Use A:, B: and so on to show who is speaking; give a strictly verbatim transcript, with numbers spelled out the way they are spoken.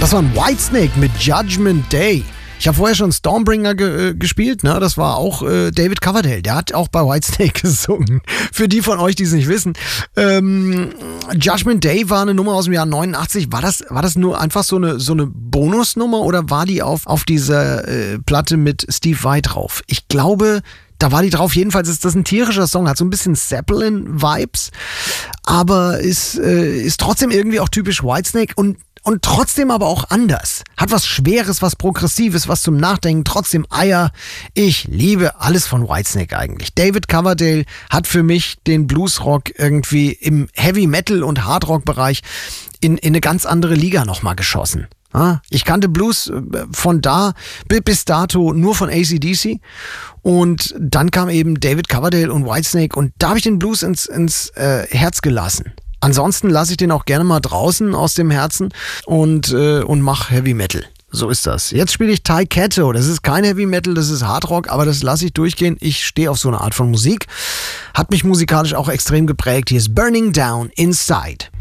A: Das war ein Whitesnake mit Judgment Day. Ich habe vorher schon Stormbringer ge- äh, gespielt, ne? Das war auch äh, David Coverdale. Der hat auch bei Whitesnake gesungen. Für die von euch, die es nicht wissen. Ähm, Judgment Day war eine Nummer aus dem Jahr neunundachtzig. War das, war das nur einfach so eine, so eine Bonusnummer oder war die auf, auf dieser äh, Platte mit Steve Vai drauf? Ich glaube, da war die drauf. Jedenfalls ist das ein tierischer Song, hat so ein bisschen Zeppelin-Vibes, aber ist, äh, ist trotzdem irgendwie auch typisch Whitesnake und Und trotzdem aber auch anders. Hat was Schweres, was Progressives, was zum Nachdenken, trotzdem Eier. Ich liebe alles von Whitesnake eigentlich. David Coverdale hat für mich den Bluesrock irgendwie im Heavy Metal und Hardrock Bereich in, in eine ganz andere Liga nochmal geschossen. Ich kannte Blues von da bis dato nur von A C D C und dann kam eben David Coverdale und Whitesnake und da habe ich den Blues ins, ins äh, Herz gelassen. Ansonsten lasse ich den auch gerne mal draußen aus dem Herzen und, äh, und mach Heavy Metal. So ist das. Jetzt spiele ich Ty Ketto. Das ist kein Heavy Metal, das ist Hardrock, aber das lasse ich durchgehen. Ich stehe auf so eine Art von Musik. Hat mich musikalisch auch extrem geprägt. Hier ist Burning Down Inside.